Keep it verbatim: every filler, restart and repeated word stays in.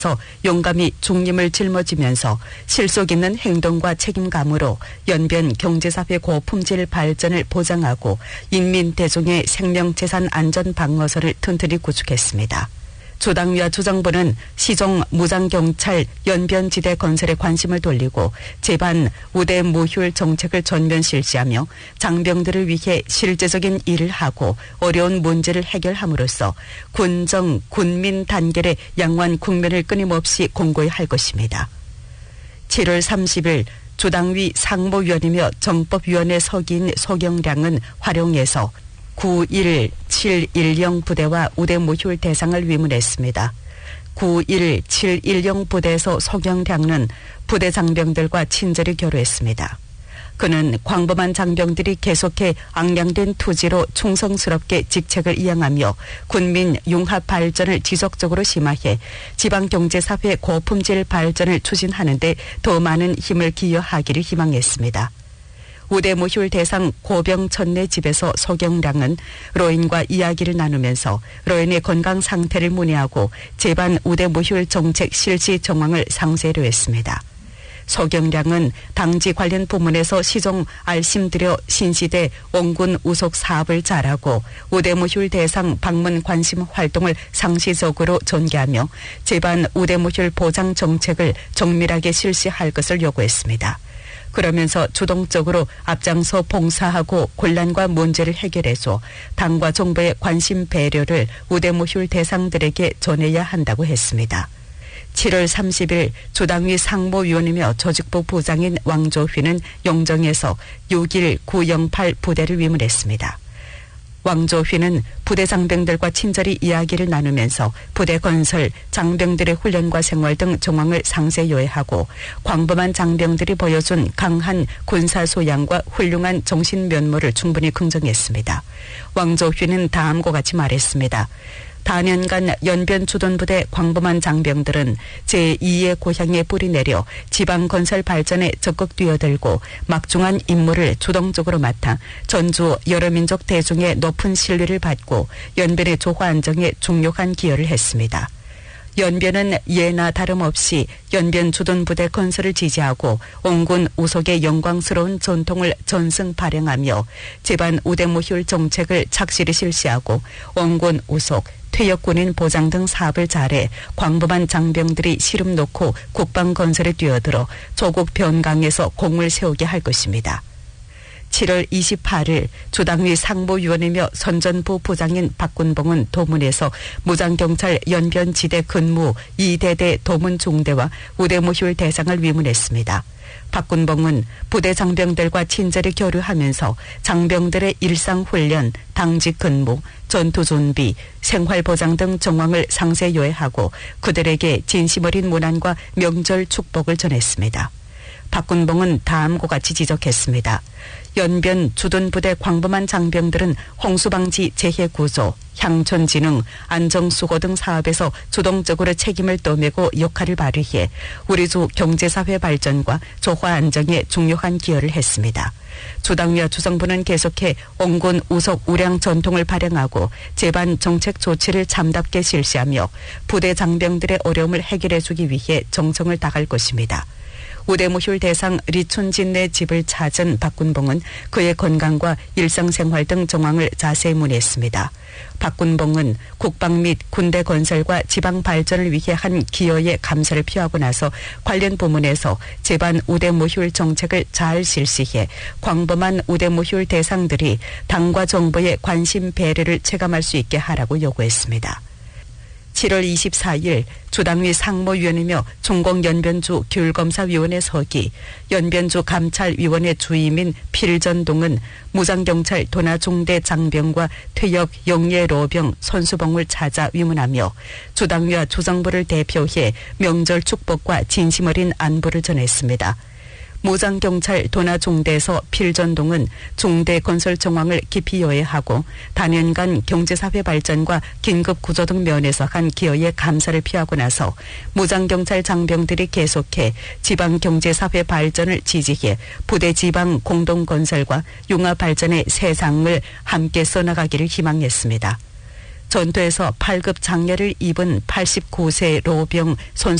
용감히 중림을 짊어지면서 실속 있는 행동과 책임감으로 연변 경제사회 고품질 발전을 보장하고 인민 대중의 생명 재산 안전 방어선을 튼튼히 구축했습니다. 조당위와 조정부는 시종 무장경찰 연변지대 건설에 관심을 돌리고 제반 우대 무휴 정책을 전면 실시하며 장병들을 위해 실제적인 일을 하고 어려운 문제를 해결함으로써 군정, 군민 단결의 양호한 국면을 끊임없이 공고히 할 것입니다. 칠월 삼십일 조당위 상무위원이며 정법위원회 서기인 소경량은 화룡에서 구일칠일영 부대와 우대 무휴 대상을 위문했습니다. 구일칠일영 부대에서 소경량은 부대 장병들과 친절히 교류했습니다. 그는 광범한 장병들이 계속해 악량된 투지로 충성스럽게 직책을 이행하며 군민 융합 발전을 지속적으로 심화해 지방경제사회 고품질 발전을 추진하는 데 더 많은 힘을 기여하기를 희망했습니다. 우대 무휴 대상 고병천내 집에서 소경량은 로인과 이야기를 나누면서 로인의 건강 상태를 문의하고 제반 우대 무휴 정책 실시 정황을 상세로 했습니다. 소경량은 당지 관련 부문에서 시종 알심들여 신시대 원군 우속 사업을 잘하고 우대 무휴 대상 방문 관심 활동을 상시적으로 전개하며 제반 우대 무휴 보장 정책을 정밀하게 실시할 것을 요구했습니다. 그러면서 주동적으로 앞장서 봉사하고 곤란과 문제를 해결해서 당과 정부의 관심 배려를 우대 무휴 대상들에게 전해야 한다고 했습니다. 칠월 삼십일 조당위 상무위원이며 조직부 부장인 왕조휘는 영정에서 육일 구영팔 부대를 위문했습니다. 왕조휘는 부대 장병들과 친절히 이야기를 나누면서 부대 건설, 장병들의 훈련과 생활 등 정황을 상세 요해하고 광범한 장병들이 보여준 강한 군사 소양과 훌륭한 정신 면모를 충분히 긍정했습니다. 왕조휘는 다음과 같이 말했습니다. 다년간 연변 주둔부대 광범한 장병들은 제이의 고향에 뿌리 내려 지방건설 발전에 적극 뛰어들고 막중한 임무를 주동적으로 맡아 전주 여러민족 대중의 높은 신뢰를 받고 연변의 조화 안정에 중요한 기여를 했습니다. 연변은 예나 다름없이 연변 주둔부대 건설을 지지하고 온군 우속의 영광스러운 전통을 전승 발행하며 제반 우대 무휴 정책을 착실히 실시하고 온군 우속, 퇴역군인 보장 등 사업을 잘해 광범한 장병들이 시름 놓고 국방 건설에 뛰어들어 조국 변강에서 공을 세우게 할 것입니다. 칠월 이십팔일 조당위 상무위원이며 선전부 부장인 박군봉은 도문에서 무장경찰 연변지대 근무 이대대 도문중대와 우대 무휴 대상을 위문했습니다. 박군봉은 부대 장병들과 친절히 교류하면서 장병들의 일상훈련, 당직 근무, 전투준비, 생활보장 등 정황을 상세 요해하고 그들에게 진심 어린 문안과 명절 축복을 전했습니다. 박군봉은 다음과 같이 지적했습니다. 연변 주둔부대 광범한 장병들은 홍수방지 재해구조, 향촌진흥, 안정수고 등 사업에서 주동적으로 책임을 떠매고 역할을 발휘해 우리 주 경제사회 발전과 조화 안정에 중요한 기여를 했습니다. 조당위와 조정부는 계속해 온군 우속 우량 전통을 발행하고 제반 정책 조치를 참답게 실시하며 부대 장병들의 어려움을 해결해 주기 위해 정성을 다할 것입니다. 우대 무휴 대상 리춘진네 집을 찾은 박군봉은 그의 건강과 일상생활 등 정황을 자세히 문의했습니다. 박군봉은 국방 및 군대 건설과 지방 발전을 위해 한 기여에 감사를 표하고 나서 관련 부문에서 제반 우대 무휴 정책을 잘 실시해 광범한 우대 무휴 대상들이 당과 정부의 관심 배려를 체감할 수 있게 하라고 요구했습니다. 칠월 이십사일 조당위 상무위원이며 중공연변주 규율검사위원회 서기, 연변주 감찰위원회 주임인 필전동은 무장경찰 도나중대 장병과 퇴역 영예로병 손수봉을 찾아 위문하며 조당위와 조정부를 대표해 명절 축복과 진심 어린 안부를 전했습니다. 무장경찰 도나중대에서 필전동은 중대 건설 정황을 깊이 요해하고 단연간 경제사회 발전과 긴급구조 등 면에서 한 기여에 감사를 표하고 나서 무장경찰 장병들이 계속해 지방경제사회 발전을 지지해 부대 지방 공동건설과 융합 발전의 새 장을 함께 써나가기를 희망했습니다. 전투에서 팔 급 장례를 입은 팔십구 세 로병 손